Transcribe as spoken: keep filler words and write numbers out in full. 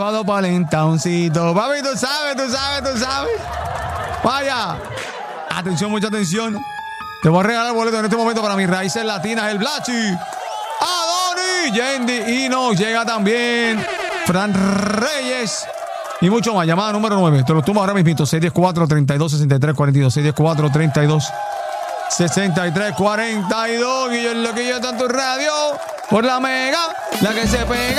Todo palentoncito. Papi, tú sabes, tú sabes, tú sabes. Vaya. Atención, mucha atención. Te voy a regalar boleto en este momento para mis raíces latinas, el Blachi. Adoni, Yendi, y nos llega también Fran Reyes. Y mucho más. Llamada número nueve. Te lo tomo ahora mismo. seis uno cuatro, treinta y dos, sesenta y tres, cuarenta y dos. seis uno cuatro, treinta y dos, sesenta y tres, cuarenta y dos. Y yo en lo que yo está en tu radio. Por la mega, la que se pega.